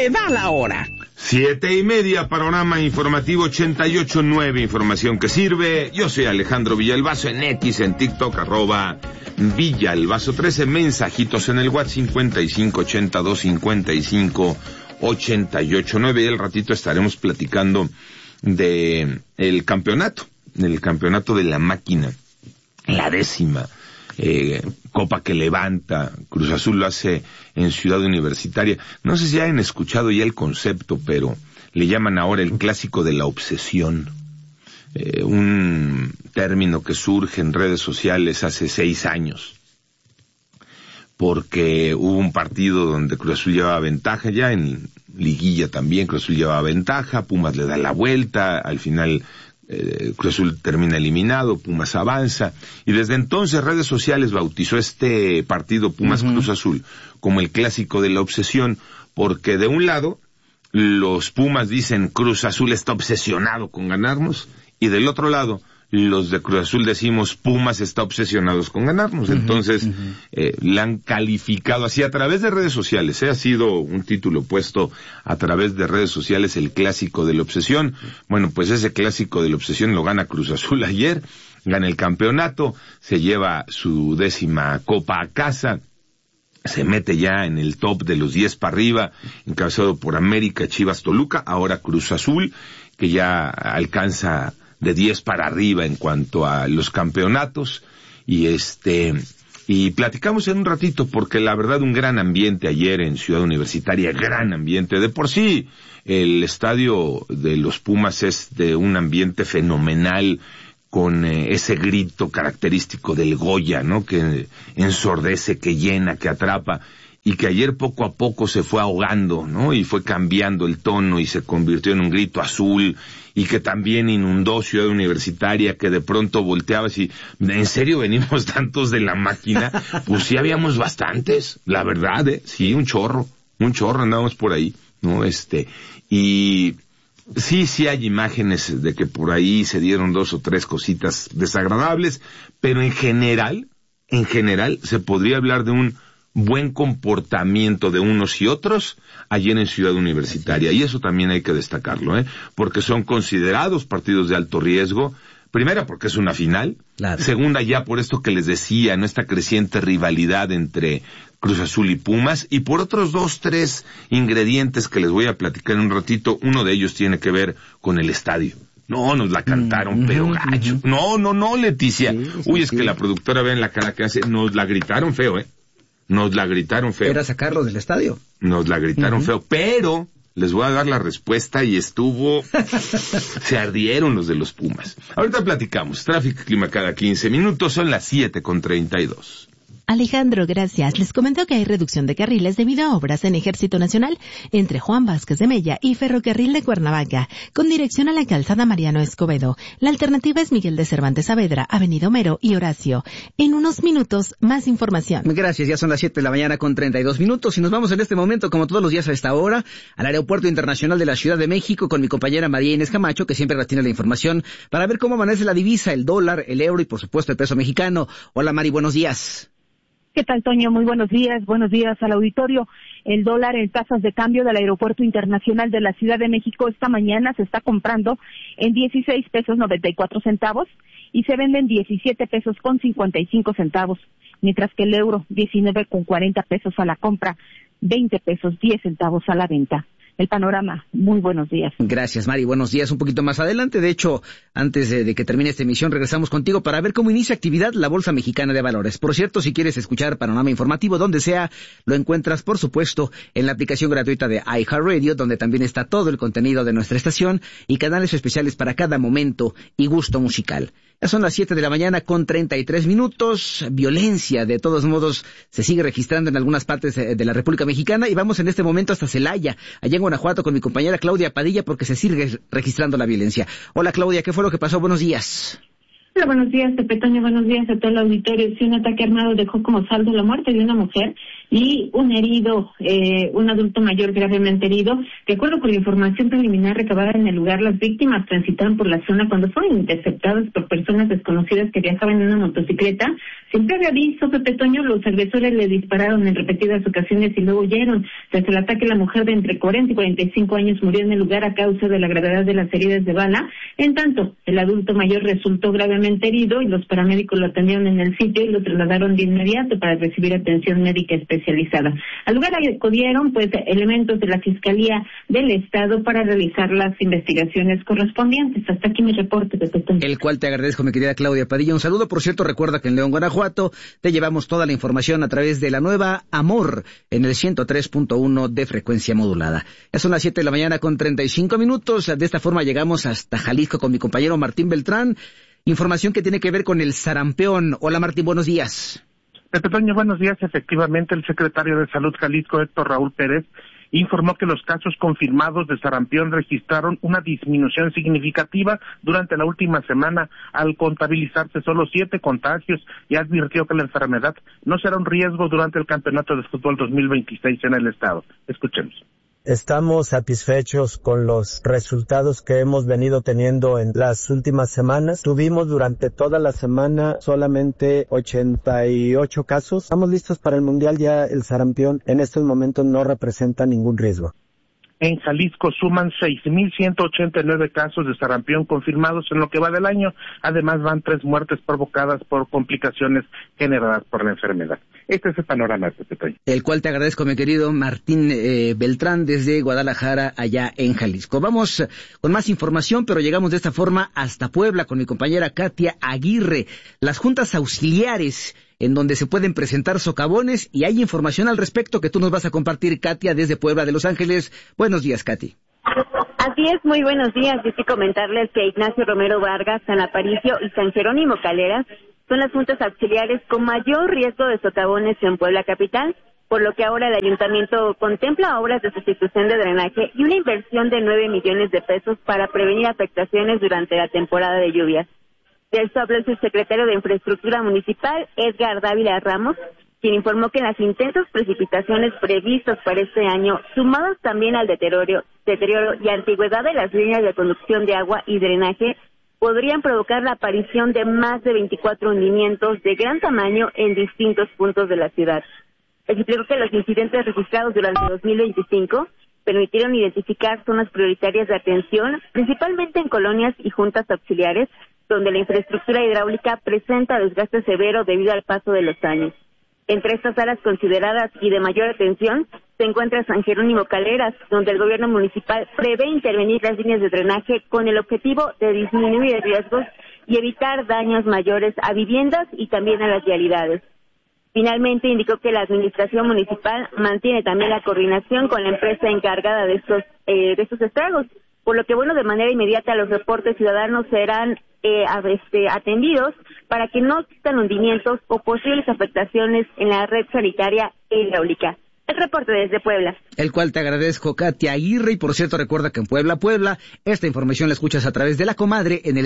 Se da la hora. 7:30, panorama informativo 88.9, información que sirve. Yo soy Alejandro Villalbazo en X, en TikTok, @Villalbazo13, mensajitos en el WhatsApp 5582558889. Y al ratito estaremos platicando de el campeonato de la máquina, la 10ª. Copa que levanta. Cruz Azul lo hace en Ciudad Universitaria. No sé si hayan escuchado ya el concepto, pero le llaman ahora el clásico de la obsesión. Un término que surge en redes sociales hace 6 años. Porque hubo un partido donde Cruz Azul llevaba ventaja, ya en liguilla también Cruz Azul llevaba ventaja, Pumas le da la vuelta, al final Cruz Azul termina eliminado, Pumas avanza, y desde entonces redes sociales bautizó este partido Pumas Cruz Azul como el clásico de la obsesión, porque de un lado los Pumas dicen Cruz Azul está obsesionado con ganarnos, y del otro lado los de Cruz Azul decimos Pumas está obsesionados con ganarnos. Entonces la han calificado así a través de redes sociales. Ha sido un título puesto a través de redes sociales, el clásico de la obsesión. Bueno, pues ese clásico de la obsesión lo gana Cruz Azul ayer, gana el campeonato, se lleva su 10ª copa a casa, se mete ya en el top de los 10 para arriba, encabezado por América, Chivas, Toluca, ahora Cruz Azul, que ya alcanza de 10 para arriba en cuanto a los campeonatos, y platicamos en un ratito, porque la verdad un gran ambiente ayer en Ciudad Universitaria, gran ambiente. De por sí el estadio de los Pumas es de un ambiente fenomenal, con ese grito característico del Goya, ¿no? Que ensordece, que llena, que atrapa, y que ayer poco a poco se fue ahogando, ¿no? Y fue cambiando el tono y se convirtió en un grito azul, y que también inundó Ciudad Universitaria, que de pronto volteabas y, ¿en serio venimos tantos de la máquina? Pues sí habíamos bastantes, la verdad, sí, un chorro andábamos por ahí, ¿no? Y sí hay imágenes de que por ahí se dieron 2 o 3 cositas desagradables, pero en general se podría hablar de un buen comportamiento de unos y otros ayer en Ciudad Universitaria, y eso también hay que destacarlo, porque son considerados partidos de alto riesgo. Primera, porque es una final. Claro. Segunda, ya por esto que les decía, ¿no? Esta creciente rivalidad entre Cruz Azul y Pumas, y por otros 2, 3 ingredientes que les voy a platicar en un ratito. Uno de ellos tiene que ver con el estadio. No, nos la cantaron, pero gacho. No, Leticia. Sí, es que la productora, vean la cara que hace, nos la gritaron feo, Nos la gritaron feo. Era sacarlo del estadio. Nos la gritaron feo, pero les voy a dar la respuesta y se ardieron los de los Pumas. Ahorita platicamos. Tráfico y clima cada 15 minutos, son las 7:32. Alejandro, gracias. Les comento que hay reducción de carriles debido a obras en Ejército Nacional entre Juan Vázquez de Mella y Ferrocarril de Cuernavaca, con dirección a la calzada Mariano Escobedo. La alternativa es Miguel de Cervantes Saavedra, Avenida Homero y Horacio. En unos minutos, más información. Gracias, ya son las 7:32 a.m, y nos vamos en este momento, como todos los días a esta hora, al Aeropuerto Internacional de la Ciudad de México con mi compañera María Inés Camacho, que siempre tiene la información, para ver cómo amanece la divisa, el dólar, el euro y por supuesto el peso mexicano. Hola Mari, buenos días. ¿Qué tal, Toño? Muy buenos días al auditorio. El dólar en tasas de cambio del Aeropuerto Internacional de la Ciudad de México esta mañana se está comprando en 16 pesos 94 centavos y se vende en 17 pesos con 55 centavos, mientras que el euro 19,40 pesos a la compra, 20 pesos 10 centavos a la venta. El panorama, muy buenos días. Gracias, Mari, buenos días. Un poquito más adelante, de hecho, antes de que termine esta emisión, regresamos contigo para ver cómo inicia actividad la Bolsa Mexicana de Valores. Por cierto, si quieres escuchar panorama informativo donde sea, lo encuentras, por supuesto, en la aplicación gratuita de iHeartRadio, donde también está todo el contenido de nuestra estación y canales especiales para cada momento y gusto musical. Ya son las 7:33 a.m. Violencia, de todos modos, se sigue registrando en algunas partes de la República Mexicana, y vamos en este momento hasta Celaya, allá en Guanajuato, con mi compañera Claudia Padilla, porque se sigue registrando la violencia. Hola Claudia, ¿qué fue lo que pasó? Buenos días. Hola, buenos días, Pepe Toño, buenos días a todo el auditorio. Sí, un ataque armado dejó como saldo la muerte de una mujer y un herido, un adulto mayor gravemente herido. De acuerdo con la información preliminar recabada en el lugar, las víctimas transitaban por la zona cuando fueron interceptadas por personas desconocidas que viajaban en una motocicleta. Sin previo aviso, Pepe Toño, los agresores le dispararon en repetidas ocasiones y luego huyeron. Tras el ataque, la mujer de entre 40 y 45 años murió en el lugar a causa de la gravedad de las heridas de bala. En tanto, el adulto mayor resultó gravemente herido y los paramédicos lo atendieron en el sitio y lo trasladaron de inmediato para recibir atención médica especializada. Al lugar acudieron elementos de la Fiscalía del Estado para realizar las investigaciones correspondientes. Hasta aquí mi reporte, Pepe Toño. El cual te agradezco, mi querida Claudia Padilla. Un saludo, por cierto, recuerda que en León, Guanajuato, te llevamos toda la información a través de la nueva Amor en el 103.1 de frecuencia modulada. Ya son las 7 de la mañana con 35 minutos. De esta forma llegamos hasta Jalisco con mi compañero Martín Beltrán. Información que tiene que ver con el sarampión. Hola Martín, buenos días. Pepe Toño, buenos días. Efectivamente, el secretario de Salud Jalisco, Héctor Raúl Pérez, informó que los casos confirmados de sarampión registraron una disminución significativa durante la última semana al contabilizarse solo 7 contagios y advirtió que la enfermedad no será un riesgo durante el Campeonato de Fútbol 2026 en el estado. Escuchemos. Estamos satisfechos con los resultados que hemos venido teniendo en las últimas semanas. Tuvimos durante toda la semana solamente 88 casos. Estamos listos para el Mundial, ya el sarampión en estos momentos no representa ningún riesgo. En Jalisco suman 6,189 casos de sarampión confirmados en lo que va del año. Además, van 3 muertes provocadas por complicaciones generadas por la enfermedad. Este es el panorama, Pepe. El cual te agradezco, mi querido Martín Beltrán, desde Guadalajara, allá en Jalisco. Vamos con más información, pero llegamos de esta forma hasta Puebla con mi compañera Katia Aguirre. Las juntas auxiliares en donde se pueden presentar socavones y hay información al respecto que tú nos vas a compartir, Katia, desde Puebla de Los Ángeles. Buenos días, Katy. Así es, muy buenos días. Y sí comentarles que Ignacio Romero Vargas, San Aparicio y San Jerónimo Caleras son las juntas auxiliares con mayor riesgo de socavones en Puebla capital, por lo que ahora el ayuntamiento contempla obras de sustitución de drenaje y una inversión de 9 millones de pesos para prevenir afectaciones durante la temporada de lluvias. De esto habló el subsecretario de Infraestructura Municipal, Edgar Dávila Ramos, quien informó que las intensas precipitaciones previstas para este año, sumadas también al deterioro y antigüedad de las líneas de conducción de agua y drenaje, podrían provocar la aparición de más de 24 hundimientos de gran tamaño en distintos puntos de la ciudad. Explicó que los incidentes registrados durante 2025 permitieron identificar zonas prioritarias de atención, principalmente en colonias y juntas auxiliares, donde la infraestructura hidráulica presenta desgaste severo debido al paso de los años. Entre estas áreas consideradas y de mayor atención se encuentra San Jerónimo Caleras, donde el gobierno municipal prevé intervenir las líneas de drenaje con el objetivo de disminuir riesgos y evitar daños mayores a viviendas y también a las vialidades. Finalmente indicó que la administración municipal mantiene también la coordinación con la empresa encargada de estos estragos, por lo que de manera inmediata los reportes ciudadanos serán atendidos para que no existan hundimientos o posibles afectaciones en la red sanitaria e hidráulica. El reporte desde Puebla. El cual te agradezco, Katia Aguirre, y por cierto recuerda que en Puebla, esta información la escuchas a través de La Comadre en el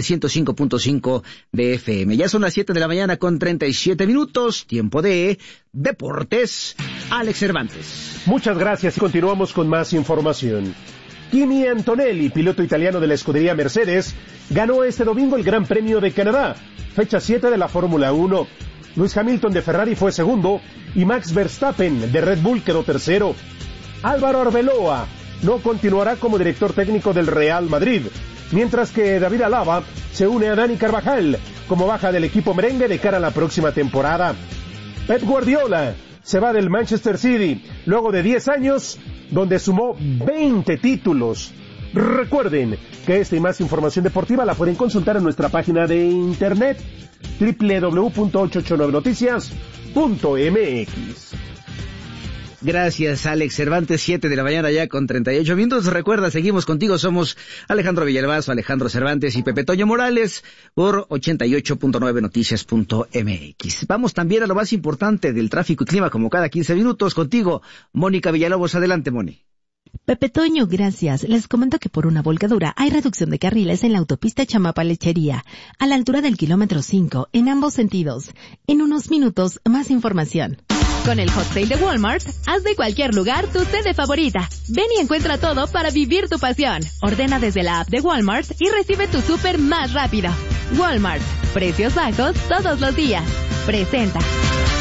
105.5 de FM. Ya son las 7 de la mañana con 37 minutos, tiempo de Deportes. Alex Cervantes. Muchas gracias y continuamos con más información. Kimi Antonelli, piloto italiano de la escudería Mercedes, ganó este domingo el Gran Premio de Canadá, fecha 7 de la Fórmula 1. Lewis Hamilton de Ferrari fue segundo y Max Verstappen de Red Bull quedó tercero. Álvaro Arbeloa no continuará como director técnico del Real Madrid, mientras que David Alaba se une a Dani Carvajal como baja del equipo merengue de cara a la próxima temporada. Pep Guardiola se va del Manchester City luego de 10 años donde sumó 20 títulos. Recuerden que esta y más información deportiva la pueden consultar en nuestra página de internet www.889noticias.mx. Gracias, Alex Cervantes, 7 de la mañana ya con 38 minutos. Recuerda, seguimos contigo, somos Alejandro Villalbazo, Alejandro Cervantes y Pepe Toño Morales por 88.9noticias.mx. Vamos también a lo más importante del tráfico y clima, como cada 15 minutos, contigo, Mónica Villalobos. Adelante, Moni. Pepe Toño, gracias. Les comento que por una volcadura hay reducción de carriles en la autopista Chamapa-Lechería, a la altura del kilómetro 5, en ambos sentidos. En unos minutos, más información. Con el Hot Sale de Walmart, haz de cualquier lugar tu sede favorita. Ven y encuentra todo para vivir tu pasión. Ordena desde la app de Walmart y recibe tu súper más rápido. Walmart, precios bajos todos los días. Presenta.